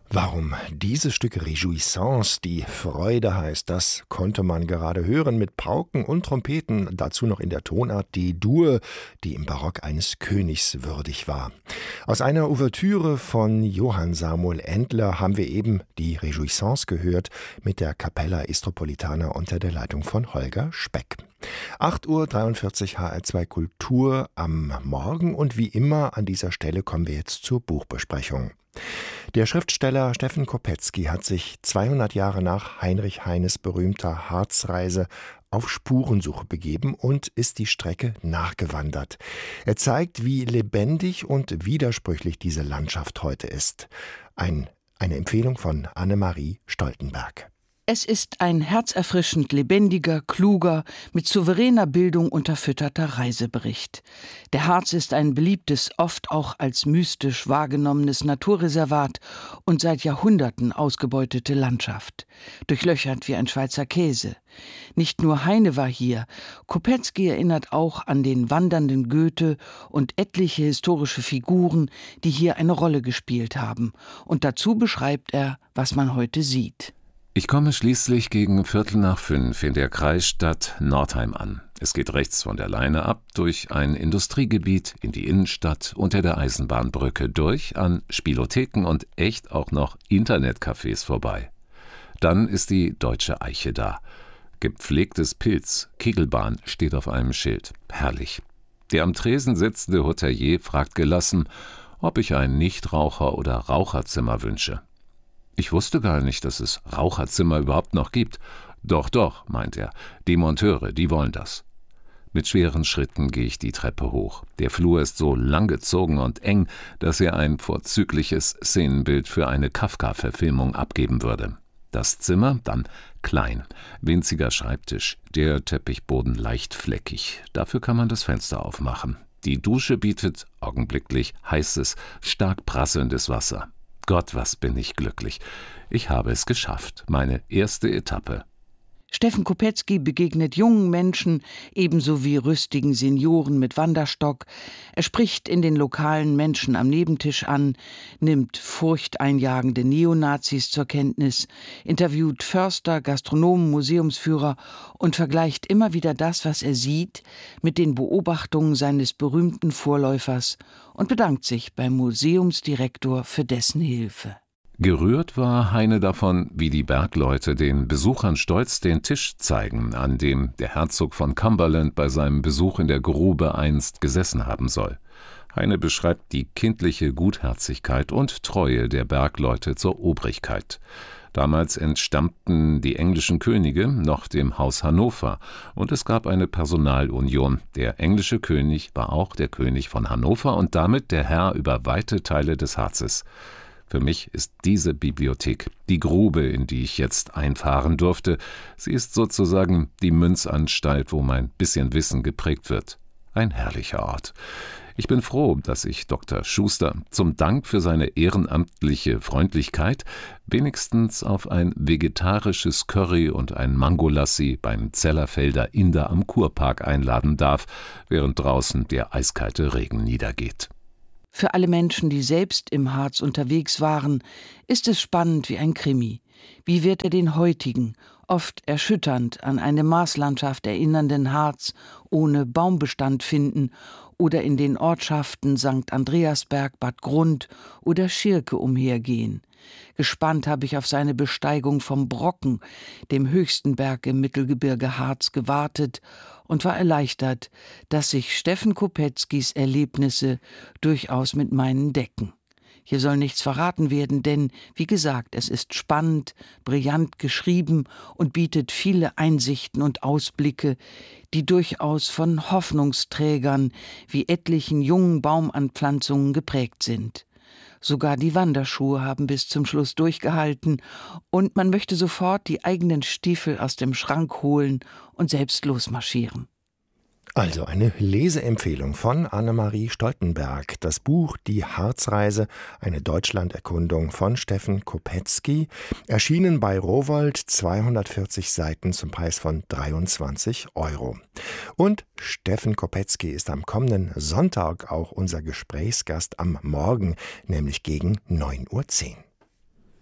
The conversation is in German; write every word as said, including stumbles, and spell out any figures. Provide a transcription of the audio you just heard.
Warum dieses Stück Réjouissance, die Freude heißt, das konnte man gerade hören mit Pauken und Trompeten, dazu noch in der Tonart die Dur, die im Barock eines Königs würdig war. Aus einer Ouvertüre von Johann Samuel Endler haben wir eben die Réjouissance gehört mit der Capella Istropolitana unter der Leitung von Holger Speck. acht Uhr dreiundvierzig H R zwei Kultur am Morgen und wie immer an dieser Stelle kommen wir jetzt zur Buchbesprechung. Der Schriftsteller Steffen Kopetzky hat sich zweihundert Jahre nach Heinrich Heines berühmter Harzreise auf Spurensuche begeben und ist die Strecke nachgewandert. Er zeigt, wie lebendig und widersprüchlich diese Landschaft heute ist. Ein, eine Empfehlung von Annemarie Stoltenberg. Es ist ein herzerfrischend lebendiger, kluger, mit souveräner Bildung unterfütterter Reisebericht. Der Harz ist ein beliebtes, oft auch als mystisch wahrgenommenes Naturreservat und seit Jahrhunderten ausgebeutete Landschaft, durchlöchert wie ein Schweizer Käse. Nicht nur Heine war hier, Kopetzky erinnert auch an den wandernden Goethe und etliche historische Figuren, die hier eine Rolle gespielt haben. Und dazu beschreibt er, was man heute sieht. Ich komme schließlich gegen Viertel nach fünf in der Kreisstadt Nordheim an. Es geht rechts von der Leine ab, durch ein Industriegebiet in die Innenstadt, unter der Eisenbahnbrücke durch, an Spielotheken und echt auch noch Internetcafés vorbei. Dann ist die Deutsche Eiche da. Gepflegtes Pilz, Kegelbahn steht auf einem Schild. Herrlich. Der am Tresen sitzende Hotelier fragt gelassen, ob ich ein Nichtraucher- oder Raucherzimmer wünsche. Ich wusste gar nicht, dass es Raucherzimmer überhaupt noch gibt. Doch, doch, meint er, die Monteure, die wollen das. Mit schweren Schritten gehe ich die Treppe hoch. Der Flur ist so langgezogen und eng, dass er ein vorzügliches Szenenbild für eine Kafka-Verfilmung abgeben würde. Das Zimmer dann klein, winziger Schreibtisch, der Teppichboden leicht fleckig. Dafür kann man das Fenster aufmachen. Die Dusche bietet augenblicklich heißes, stark prasselndes Wasser. Gott, was bin ich glücklich. Ich habe es geschafft. Meine erste Etappe. Steffen Kopetzky begegnet jungen Menschen, ebenso wie rüstigen Senioren mit Wanderstock. Er spricht in den Lokalen Menschen am Nebentisch an, nimmt furchteinjagende Neonazis zur Kenntnis, interviewt Förster, Gastronomen, Museumsführer und vergleicht immer wieder das, was er sieht, mit den Beobachtungen seines berühmten Vorläufers und bedankt sich beim Museumsdirektor für dessen Hilfe. Gerührt war Heine davon, wie die Bergleute den Besuchern stolz den Tisch zeigen, an dem der Herzog von Cumberland bei seinem Besuch in der Grube einst gesessen haben soll. Heine beschreibt die kindliche Gutherzigkeit und Treue der Bergleute zur Obrigkeit. Damals entstammten die englischen Könige noch dem Haus Hannover und es gab eine Personalunion. Der englische König war auch der König von Hannover und damit der Herr über weite Teile des Harzes. Für mich ist diese Bibliothek die Grube, in die ich jetzt einfahren durfte. Sie ist sozusagen die Münzanstalt, wo mein bisschen Wissen geprägt wird. Ein herrlicher Ort. Ich bin froh, dass ich Doktor Schuster zum Dank für seine ehrenamtliche Freundlichkeit wenigstens auf ein vegetarisches Curry und ein Mangolassi beim Zellerfelder Inder am Kurpark einladen darf, während draußen der eiskalte Regen niedergeht. Für alle Menschen, die selbst im Harz unterwegs waren, ist es spannend wie ein Krimi. Wie wird er den heutigen, oft erschütternd an eine Marslandschaft erinnernden Harz ohne Baumbestand finden oder in den Ortschaften Sankt Andreasberg, Bad Grund oder Schirke umhergehen? Gespannt habe ich auf seine Besteigung vom Brocken, dem höchsten Berg im Mittelgebirge Harz, gewartet und war erleichtert, dass sich Steffen Kopetzkys Erlebnisse durchaus mit meinen decken. Hier soll nichts verraten werden, denn, wie gesagt, es ist spannend, brillant geschrieben und bietet viele Einsichten und Ausblicke, die durchaus von Hoffnungsträgern wie etlichen jungen Baumanpflanzungen geprägt sind. Sogar die Wanderschuhe haben bis zum Schluss durchgehalten und man möchte sofort die eigenen Stiefel aus dem Schrank holen und selbst losmarschieren. Also eine Leseempfehlung von Annemarie Stoltenberg. Das Buch Die Harzreise, eine Deutschlanderkundung von Steffen Kopetzky, erschienen bei Rowohlt, zweihundertvierzig Seiten zum Preis von dreiundzwanzig Euro. Und Steffen Kopetzky ist am kommenden Sonntag auch unser Gesprächsgast am Morgen, nämlich gegen neun Uhr zehn.